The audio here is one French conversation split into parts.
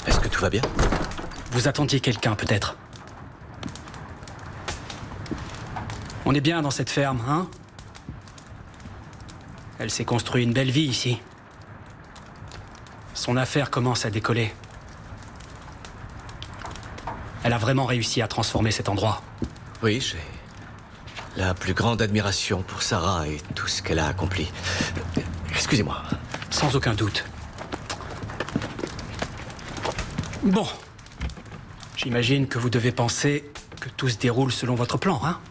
Est-ce que tout va bien? Vous attendiez quelqu'un, peut-être? On est bien dans cette ferme, hein? Elle s'est construite une belle vie ici. Son affaire commence à décoller. Elle a vraiment réussi à transformer cet endroit. Oui, j'ai la plus grande admiration pour Sarah et tout ce qu'elle a accompli. Excusez-moi. Sans aucun doute. Bon. J'imagine que vous devez penser que tout se déroule selon votre plan, hein?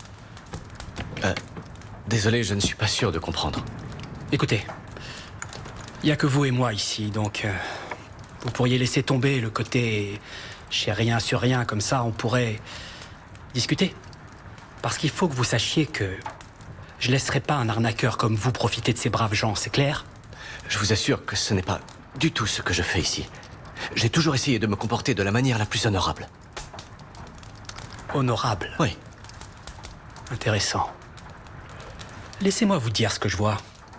Désolé, je ne suis pas sûr de comprendre. Écoutez, il n'y a que vous et moi ici, donc vous pourriez laisser tomber le côté chez rien sur rien, comme ça on pourrait discuter. Parce qu'il faut que vous sachiez que je laisserai pas un arnaqueur comme vous profiter de ces braves gens, c'est clair? Je vous assure que ce n'est pas du tout ce que je fais ici. J'ai toujours essayé de me comporter de la manière la plus honorable. Honorable? Oui. Intéressant. Laissez-moi vous dire ce que je vois.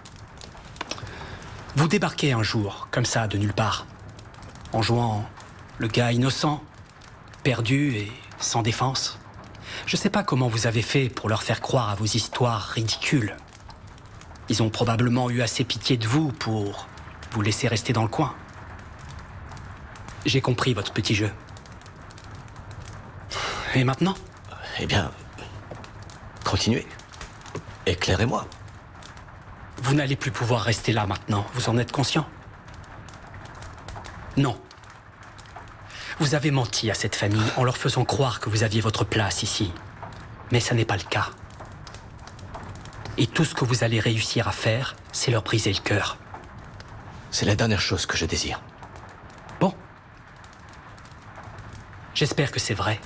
Vous débarquez un jour, comme ça, de nulle part, en jouant le gars innocent, perdu et sans défense. Je sais pas comment vous avez fait pour leur faire croire à vos histoires ridicules. Ils ont probablement eu assez pitié de vous pour vous laisser rester dans le coin. J'ai compris votre petit jeu. Et maintenant? Eh bien, continuez. Éclairez-moi. Vous n'allez plus pouvoir rester là maintenant, vous en êtes conscient? Non. Vous avez menti à cette famille en leur faisant croire que vous aviez votre place ici. Mais ça n'est pas le cas. Et tout ce que vous allez réussir à faire, c'est leur briser le cœur. C'est la dernière chose que je désire. Bon. J'espère que c'est vrai.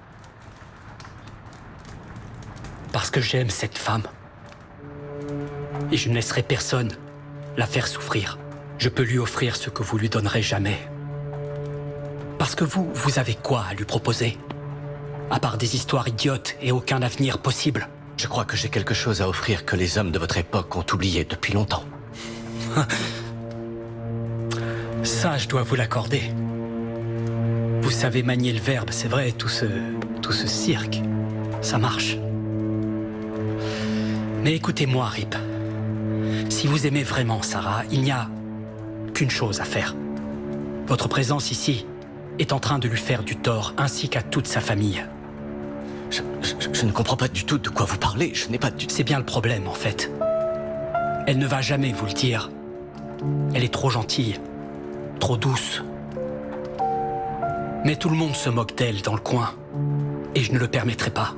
Parce que j'aime cette femme. Et je ne laisserai personne la faire souffrir. Je peux lui offrir ce que vous lui donnerez jamais. Parce que vous avez quoi à lui proposer? À part des histoires idiotes et aucun avenir possible. Je crois que j'ai quelque chose à offrir que les hommes de votre époque ont oublié depuis longtemps. Ça, je dois vous l'accorder. Vous savez manier le verbe, c'est vrai, tout ce cirque. Ça marche. Mais écoutez-moi, Rip. Si vous aimez vraiment Sarah, il n'y a qu'une chose à faire. Votre présence ici est en train de lui faire du tort, ainsi qu'à toute sa famille. Je ne comprends pas du tout de quoi vous parlez. Je n'ai pas du... C'est bien le problème, en fait. Elle ne va jamais vous le dire. Elle est trop gentille, trop douce. Mais tout le monde se moque d'elle dans le coin. Et je ne le permettrai pas.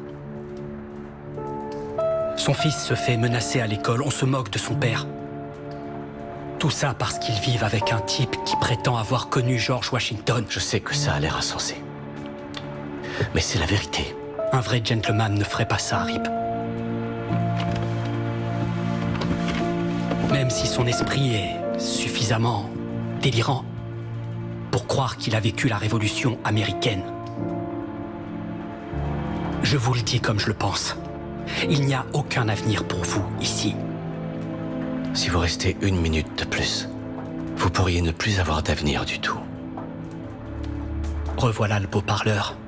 Son fils se fait menacer à l'école, on se moque de son père. Tout ça parce qu'ils vivent avec un type qui prétend avoir connu George Washington. Je sais que ça a l'air insensé. Mais c'est la vérité. Un vrai gentleman ne ferait pas ça, Rip. Même si son esprit est suffisamment délirant pour croire qu'il a vécu la Révolution américaine. Je vous le dis comme je le pense. Il n'y a aucun avenir pour vous, ici. Si vous restez une minute de plus, vous pourriez ne plus avoir d'avenir du tout. Revoilà le beau parleur.